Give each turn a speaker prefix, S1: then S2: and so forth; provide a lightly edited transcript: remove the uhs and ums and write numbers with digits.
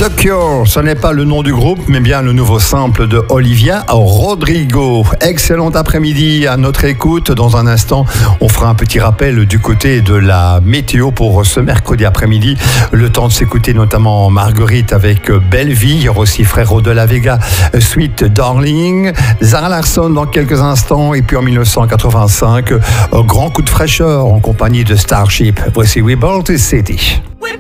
S1: The Cure, ce n'est pas le nom du groupe, mais bien le nouveau sample de Olivia Rodrigo. Excellent après-midi à notre écoute. Dans un instant, on fera un petit rappel du côté de la météo pour ce mercredi après-midi. Le temps de s'écouter notamment Marguerite avec Belle Vie. Il y aura aussi Frérot de la Vega, Sweet Darling. Zara Larsson dans quelques instants. Et puis en 1985, grand coup de fraîcheur en compagnie de Starship. Voici We Built This City.
S2: We